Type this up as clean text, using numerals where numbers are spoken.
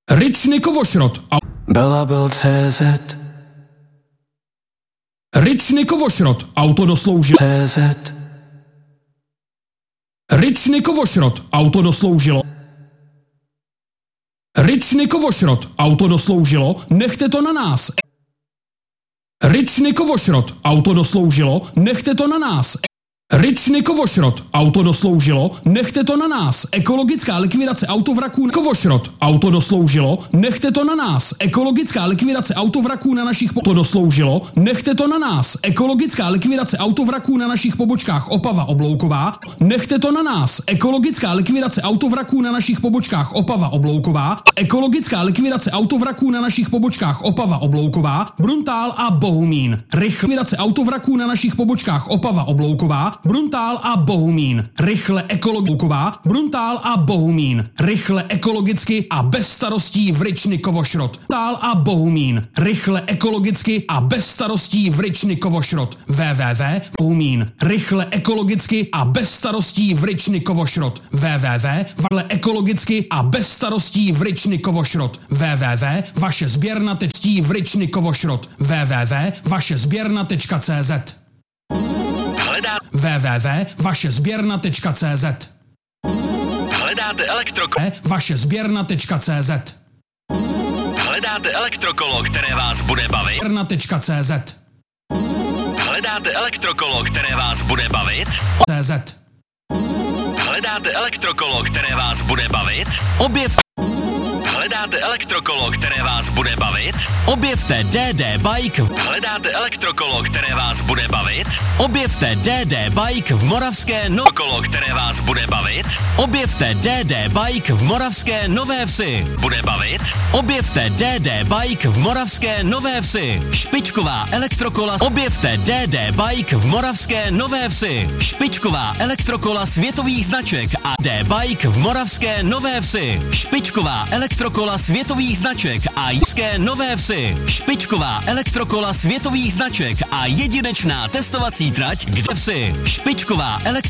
Ryčny kovošrot. Belabil.cz Ryčny kovošrot. Auto dosloužilo. CZ Ryčny kovošrot. Auto dosloužilo. Ryčny kovošrot. Auto dosloužilo. Nechte to na nás. Ryčny kovošrot. Auto dosloužilo. Nechte to na nás. Ryčny kovošrot. Auto dosloužilo. Nechte to na nás. Ekologická likvidace autovraků. Kovošrot. Auto dosloužilo. Nechte to na nás. Ekologická likvidace autovraků na našich to dosloužilo. Nechte to na nás. Ekologická likvidace autovraků na našich pobočkách Opava Oblouková. Nechte to na nás. Ekologická likvidace autovraků na našich pobočkách Opava Oblouková. Ekologická likvidace autovraků na našich pobočkách Opava Oblouková. Bruntál a Bohumín. Likvidace autovraků na našich pobočkách Opava Oblouková. Bruntál a Bohumín. Rychle ekologiková. Bruntál a Bohumín. Rychle ekologicky a bez starostí v Ryčny kovošrot. Bruntál a Bohumín. Rychle ekologicky a bez starostí v Ryčny kovošrot. www.bohumín. Rychle ekologicky a bez starostí v Ryčny kovošrot. www.ekologicky a bez starostí v Ryčny kovošrot. www.vaše sběrna.cz v Ryčny kovošrot. www.vašesběrna.cz www.vašesběrna.cz Hledáte vašesběrna.cz Hledáte elektrokolo, které vás bude bavit? Sběrna.cz Hledáte elektrokolo, které vás bude bavit? CZ Hledáte elektrokolo, které vás bude bavit? Hledáte elektrokolo, které vás bude bavit? Objevte DD Bike. Hledáte elektrokolo, které vás bude bavit? Objevte DD Bike v Moravské kolo, které vás bude bavit? Objevte DD Bike v Moravské Nové Vsi. Bude bavit? Objevte DD Bike v Moravské Nové Vsi. Špičková elektrokola. Objevte DD Bike v Moravské Nové Vsi. Špičková elektrokola světových značek a DD Bike v Moravské Nové Vsi. Špičková elektrokola světových značek a jízké Nové Vsi. Špičková elektrokola světových značek a jedinečná testovací trať kde vsi. Špičková